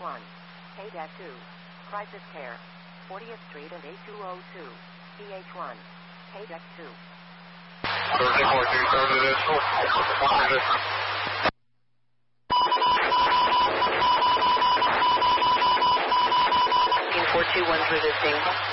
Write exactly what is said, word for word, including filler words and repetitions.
one. A two. Crisis Care. fortieth Street and A two oh two. P H one. A two. thirty-four two, thirty, four two one resisting.